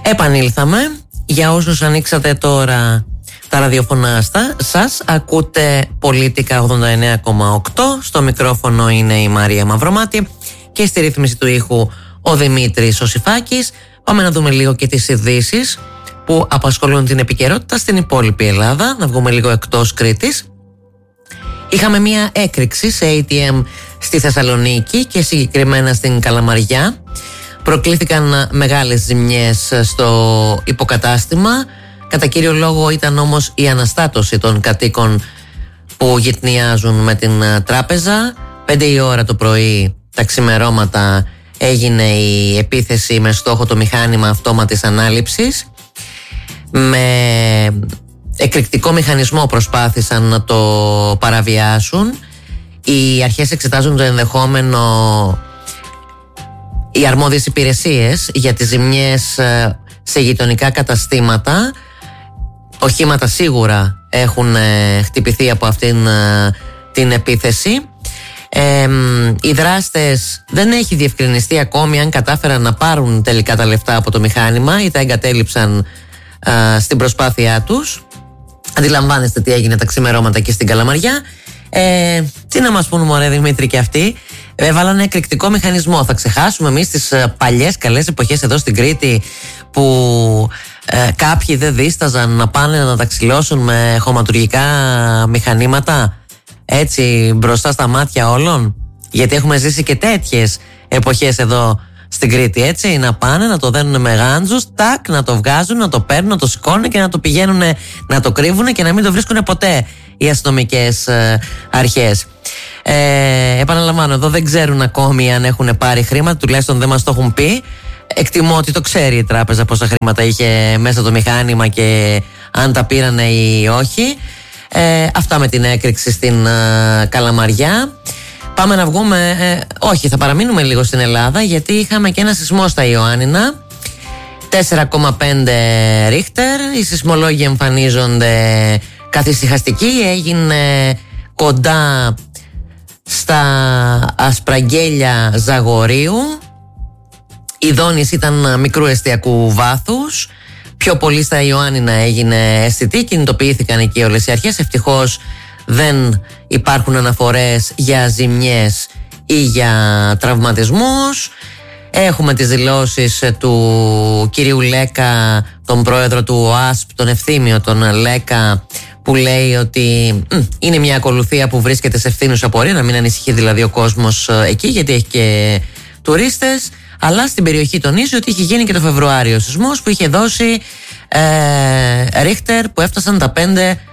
Επανήλθαμε. Για όσους ανοίξατε τώρα τα ραδιοφωνά σας, ακούτε Πολίτικα 89,8. Στο μικρόφωνο είναι η Μαρία Μαυρομάτη και στη ρύθμιση του ήχου ο Δημήτρης Οσιφάκης. Πάμε να δούμε λίγο και τις ειδήσεις που απασχολούν την επικαιρότητα στην υπόλοιπη Ελλάδα. Να βγούμε λίγο εκτός Κρήτης. Είχαμε μία έκρηξη σε ATM στη Θεσσαλονίκη και συγκεκριμένα στην Καλαμαριά. Προκλήθηκαν μεγάλες ζημιές στο υποκατάστημα. Κατά κύριο λόγο ήταν όμως η αναστάτωση των κατοίκων που γυτνιάζουν με την τράπεζα. 5 η ώρα το πρωί, τα ξημερώματα, έγινε η επίθεση με στόχο το μηχάνημα αυτόματης ανάληψης. Με εκρηκτικό μηχανισμό προσπάθησαν να το παραβιάσουν. Οι αρχές εξετάζουν το ενδεχόμενο, οι αρμόδιες υπηρεσίες, για τις ζημιές σε γειτονικά καταστήματα. Οχήματα σίγουρα έχουν χτυπηθεί από αυτήν την επίθεση. Οι δράστες, δεν έχει διευκρινιστεί ακόμη αν κατάφεραν να πάρουν τελικά τα λεφτά από το μηχάνημα ή τα εγκατέλειψαν στην προσπάθειά τους. Αντιλαμβάνεστε τι έγινε τα ξημερώματα εκεί στην Καλαμαριά. Τι να μας πούν, μωρέ Δημήτρη, και αυτοί έβαλαν εκρηκτικό μηχανισμό. Θα ξεχάσουμε εμείς τις παλιές καλές εποχές εδώ στην Κρήτη που κάποιοι δεν δίσταζαν να πάνε να τα ξυλώσουν με χωματουργικά μηχανήματα έτσι μπροστά στα μάτια όλων? Γιατί έχουμε ζήσει και τέτοιες εποχές εδώ στην Κρήτη, έτσι. Να πάνε να το δένουν με γάντζους, τάκ, να το βγάζουν, να το παίρνουν, να το σηκώνουν και να το πηγαίνουν να το κρύβουν και να μην το βρίσκουν ποτέ οι αστυνομικές αρχές. Επαναλαμβάνω, εδώ δεν ξέρουν ακόμη αν έχουν πάρει χρήματα, τουλάχιστον δεν μας το έχουν πει. Εκτιμώ ότι το ξέρει η τράπεζα πόσα χρήματα είχε μέσα το μηχάνημα και αν τα πήρανε ή όχι. Αυτά με την έκρηξη στην Καλαμαριά. Πάμε να βγούμε, όχι, θα παραμείνουμε λίγο στην Ελλάδα, γιατί είχαμε και ένα σεισμό στα Ιωάννινα, 4,5 Ρίχτερ. Οι σεισμολόγοι εμφανίζονται καθησυχαστικοί. Έγινε κοντά στα Ασπραγγέλια Ζαγορείου. Η δόνηση ήταν μικρού εστιακού βάθους. Πιο πολύ στα Ιωάννινα έγινε αισθητή. Κινητοποιήθηκαν εκεί όλες οι αρχές. Ευτυχώς δεν υπάρχουν αναφορές για ζημιές ή για τραυματισμούς. Έχουμε τις δηλώσεις του κυρίου Λέκα, τον πρόεδρο του ΟΑΣΠ, τον Ευθύμιο τον Λέκα, που λέει ότι είναι μια ακολουθία που βρίσκεται σε ευθύνουσα πορεία, να μην ανησυχεί δηλαδή ο κόσμος εκεί, γιατί έχει και τουρίστες. Αλλά στην περιοχή τονίζει ότι είχε γίνει και το Φεβρουάριο σεισμός που είχε δώσει Ρίχτερ που έφτασαν τα 5